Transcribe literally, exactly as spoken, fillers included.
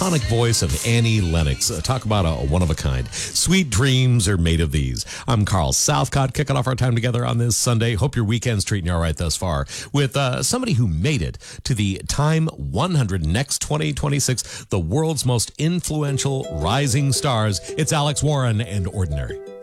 iconic voice of Annie Lennox. Uh, talk about a, a one-of-a-kind. Sweet dreams are made of these. I'm Carl Southcott, kicking off our time together on this Sunday. Hope your weekend's treating you all right thus far. With uh, somebody who made it to the Time one hundred Next twenty twenty-six, the world's most influential rising stars. It's Alex Warren and Ordinary.